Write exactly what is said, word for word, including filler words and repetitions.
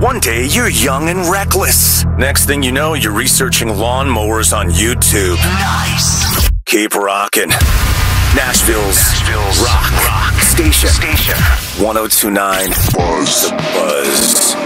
One day, you're young and reckless. Next thing you know, you're researching lawnmowers on YouTube. Nice. Keep rocking. Nashville's, Nashville's rock, rock station. Station. one oh two point nine Buzz. The Buzz.